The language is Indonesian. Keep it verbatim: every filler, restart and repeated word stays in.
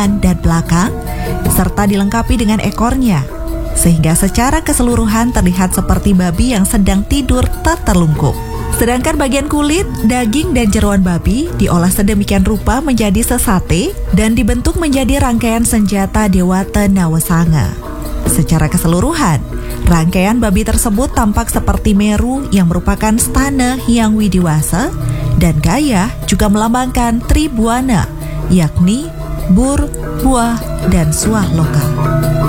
dan belakang, serta dilengkapi dengan ekornya, sehingga secara keseluruhan terlihat seperti babi yang sedang tidur tak terlungkup. Sedangkan bagian kulit, daging, dan jeroan babi diolah sedemikian rupa menjadi sesate dan dibentuk menjadi rangkaian senjata Dewata Nawasanga. Secara keseluruhan, rangkaian babi tersebut tampak seperti Meru yang merupakan stana Hyang Widiwasa, dan Gayah juga melambangkan Tribuana, yakni bur, buah, dan suah lokal.